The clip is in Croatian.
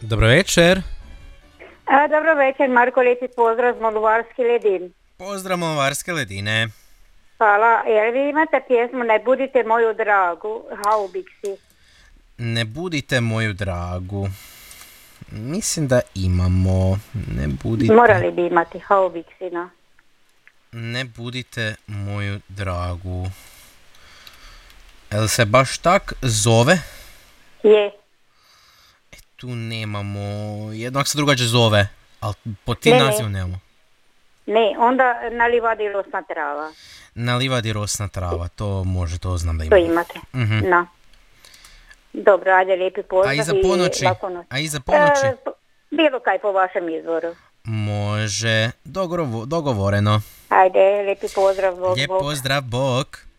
Dobro večer. Dobro večer, Marko, lijepi pozdrav z Moldovarski ledin. Pozdrav Moldovarske ledine. Hvala. Jel vi imate pjesmu Ne budite moju dragu, Haubiksi? Ne budite moju dragu. Mislim da imamo. Ne budite... Morali bi imati Haubiksi, no. Ne budite moju dragu. Jel se baš tak zove? Je. Tu nemamo. Jednog se drugačije zove. Ali po ti Ne. nazivu nemamo. Ne, onda na livadi rosna trava. Na livadi rosna trava. To može, to znam da To imamo. imate. Mhm. No. Dobro, ajde, lijepi pozdrav. A iza ponoći? laku noć. A iza ponoći? Bilo kaj po vašem izboru. Može. Dogovoreno. Ajde, lijepi pozdrav. Bog, Lijep Bog. pozdrav, bok.